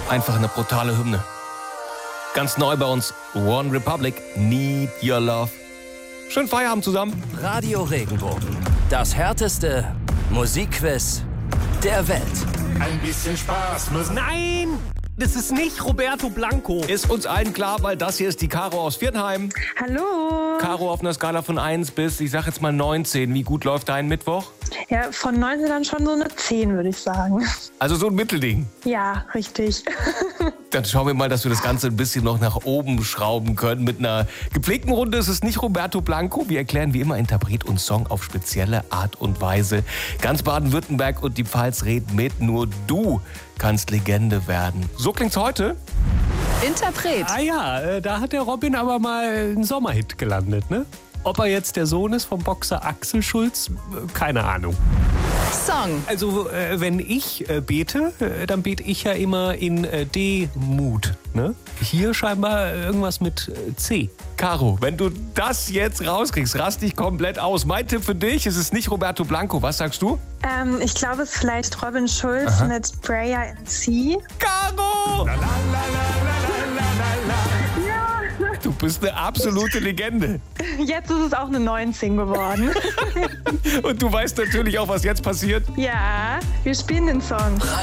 Einfach eine brutale Hymne. Ganz neu bei uns, One Republic, Need Your Love. Schönen Feierabend zusammen. Radio Regenbogen, das härteste Musikquiz der Welt. Ein bisschen Spaß muss. Nein, das ist nicht Roberto Blanco. Ist uns allen klar, weil das hier ist die Caro aus Viernheim. Hallo. Caro auf einer Skala von 1 bis, ich sag jetzt mal 19. Wie gut läuft dein Mittwoch? Ja, von 19 dann schon so eine 10, würde ich sagen. Also so ein Mittelding. Ja, richtig. Dann schauen wir mal, dass wir das Ganze ein bisschen noch nach oben schrauben können. Mit einer gepflegten Runde ist es nicht Roberto Blanco. Wir erklären wie immer Interpret und Song auf spezielle Art und Weise. Ganz Baden-Württemberg und die Pfalz reden mit. Nur du kannst Legende werden. So klingt's heute. Interpret. Ah ja, da hat der Robin aber mal einen Sommerhit gelandet, ne? Ob er jetzt der Sohn ist vom Boxer Axel Schulz, keine Ahnung. Song. Also, wenn ich bete, dann bete ich ja immer in D-Mut, ne? Hier scheinbar irgendwas mit C. Caro, wenn du das jetzt rauskriegst, rast dich komplett aus. Mein Tipp für dich, es ist nicht Roberto Blanco. Was sagst du? Ich glaube, es ist vielleicht Robin Schulz mit Prayer in C. Caro! Du bist eine absolute Legende. Jetzt ist es auch eine 19 geworden. Und du weißt natürlich auch, was jetzt passiert. Ja, wir spielen den Song.